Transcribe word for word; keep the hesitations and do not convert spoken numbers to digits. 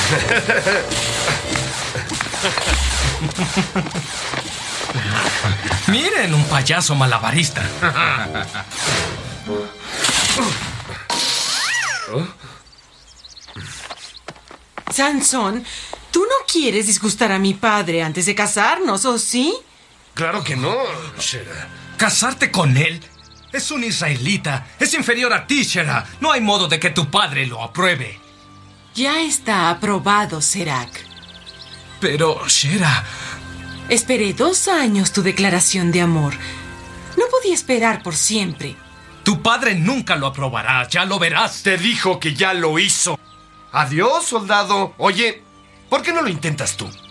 Miren, un payaso malabarista. Sansón, tú no quieres disgustar a mi padre antes de casarnos, ¿o sí? Claro que no, Shera. ¿Casarte con él? Es un israelita. Es inferior a ti, Shera. No hay modo de que tu padre lo apruebe. Ya está aprobado, Serac. Pero, Shera... Esperé dos años tu declaración de amor. No podía esperar por siempre. Tu padre nunca lo aprobará, ya lo verás. Te dijo que ya lo hizo. Adiós, soldado. Oye, ¿por qué no lo intentas tú?